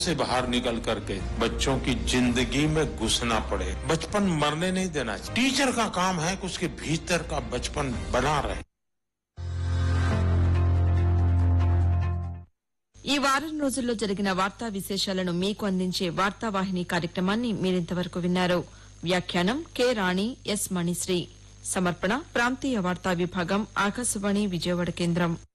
से बाहर निकल करके बच्चों की जिंदगी में घुसना पड़े। बचपन मरने नहीं देना चाहिए। टीचर का काम है कि उसके भीतर का बचपन बना रहे। ఈ వారం రోజుల్లో జరిగిన వార్తా విశేషాలను మీకు అందించే వార్తావాహిని కార్యక్రమాన్ని మీరింతవరకు విన్నారు. వ్యాఖ్యానం కె రాణి, ఎస్ మణిశ్రీ. సమర్పణ ప్రాంతీయ వార్తా విభాగం, ఆకాశవాణి విజయవాడ కేంద్రం.